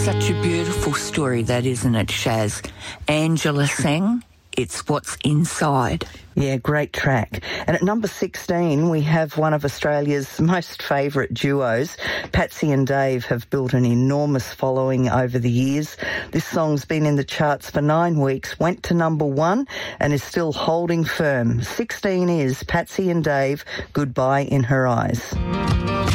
such a beautiful story, that, isn't it, Shaz? Angela sang, It's What's Inside. Yeah, great track. And at number 16, we have one of Australia's most favourite duos. Patsy and Dave have built an enormous following over the years. This song's been in the charts for 9 weeks, went to number 1 and is still holding firm. 16 is Patsy and Dave, Goodbye in Her Eyes.